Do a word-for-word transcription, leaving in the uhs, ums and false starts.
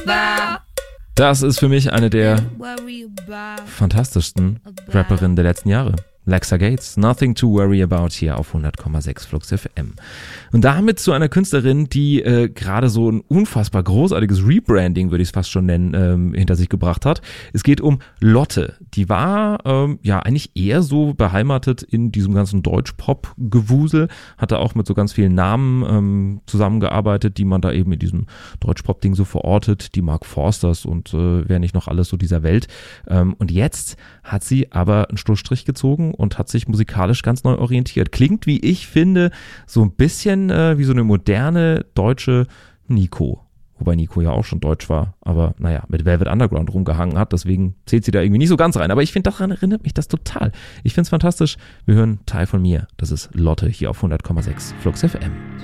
Das ist für mich eine der fantastischsten Rapperinnen der letzten Jahre. Lexa Gates, Nothing to Worry About hier auf hundert Komma sechs Flux F M. Und damit zu einer Künstlerin, die äh, gerade so ein unfassbar großartiges Rebranding, würde ich es fast schon nennen, ähm, hinter sich gebracht hat. Es geht um Lotte. Die war ähm, ja eigentlich eher so beheimatet in diesem ganzen Deutschpop-Gewusel, hatte auch mit so ganz vielen Namen ähm, zusammengearbeitet, die man da eben in diesem Deutschpop-Ding so verortet, die Mark Forsters und äh, wer nicht noch alles so dieser Welt. Ähm, und jetzt hat sie aber einen Schlussstrich gezogen und hat sich musikalisch ganz neu orientiert. Klingt, wie ich finde, so ein bisschen äh, wie so eine moderne deutsche Nico. Wobei Nico ja auch schon deutsch war, aber naja, mit Velvet Underground rumgehangen hat, deswegen zählt sie da irgendwie nicht so ganz rein. Aber ich finde, daran erinnert mich das total. Ich finde es fantastisch. Wir hören Teil von mir. Das ist Lotte hier auf hundert Komma sechs Flux F M.